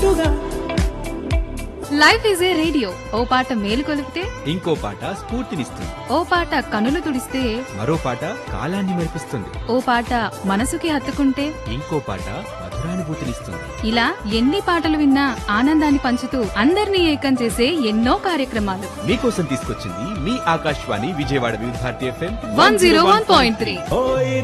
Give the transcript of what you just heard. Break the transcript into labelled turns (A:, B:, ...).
A: పాటుగా.
B: Life is a radio, ఓ పాట మేలు కొలిపితే
C: ఇంకో పాట స్ఫూర్తినిస్తుంది.
B: ఓ పాట కనులు తుడిస్తే
C: మరో పాట కాలాన్ని మెరిపిస్తుంది.
B: ఓ పాట మనసుకి హత్తుకుంటే
C: ఇంకో పాట మధురానుభూతినిస్తుంది.
B: ఇలా ఎన్ని పాటలు విన్నా ఆనందాన్ని పంచుతూ అందరినీ ఏకం చేసే ఎన్నో కార్యక్రమాలు
C: మీకోసం తీసుకొచ్చింది మీ ఆకాశవాణి విజయవాడ వివిధ భారతి FM
B: 101.3.
A: ఓయ్